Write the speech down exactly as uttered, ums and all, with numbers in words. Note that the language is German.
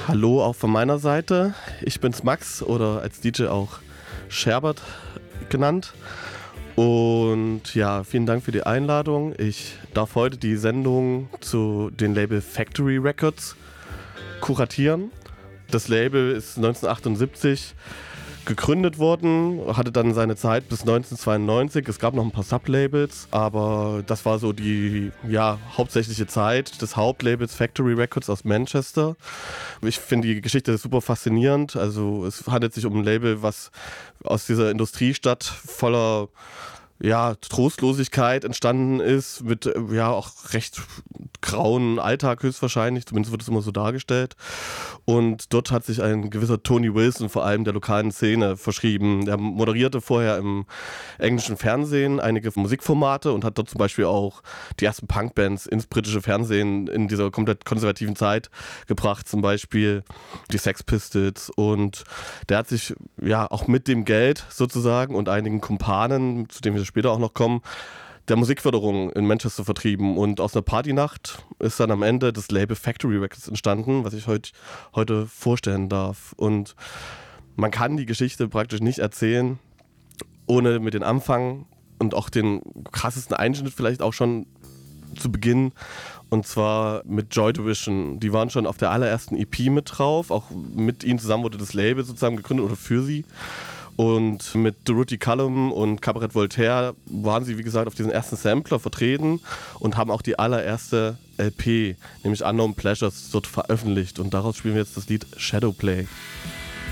Hallo auch von meiner Seite. Ich bin's Max oder als D J auch Sherbert genannt. Und ja, vielen Dank für die Einladung. Ich darf heute die Sendung zu den Label Factory Records kuratieren. Das Label ist neunzehnhundertachtundsiebzig gegründet worden, hatte dann seine Zeit bis neunzehnhundertzweiundneunzig. Es gab noch ein paar Sublabels, aber das war so die ja, hauptsächliche Zeit des Hauptlabels Factory Records aus Manchester. Ich finde die Geschichte super faszinierend. Also es handelt sich um ein Label, was aus dieser Industriestadt voller ja, Trostlosigkeit entstanden ist, mit ja auch recht grauen Alltag höchstwahrscheinlich, zumindest wird es immer so dargestellt. Und dort hat sich ein gewisser Tony Wilson vor allem der lokalen Szene verschrieben. Er moderierte vorher im englischen Fernsehen einige Musikformate und hat dort zum Beispiel auch die ersten Punkbands ins britische Fernsehen in dieser komplett konservativen Zeit gebracht, zum Beispiel die Sex Pistols. Und der hat sich ja auch mit dem Geld sozusagen und einigen Kumpanen, zu denen wir später auch noch kommen, der Musikförderung in Manchester vertrieben. Und aus einer Partynacht ist dann am Ende das Label Factory Records entstanden, was ich heut, heute vorstellen darf. Und man kann die Geschichte praktisch nicht erzählen, ohne mit den Anfang und auch den krassesten Einschnitt vielleicht auch schon zu beginnen. Und zwar mit Joy Division. Die waren schon auf der allerersten E P mit drauf. Auch mit ihnen zusammen wurde das Label sozusagen gegründet oder für sie. Und mit Dorothy Cullum und Cabaret Voltaire waren sie, wie gesagt, auf diesen ersten Sampler vertreten und haben auch die allererste L P, nämlich Unknown Pleasures, dort veröffentlicht. Und daraus spielen wir jetzt das Lied Shadowplay.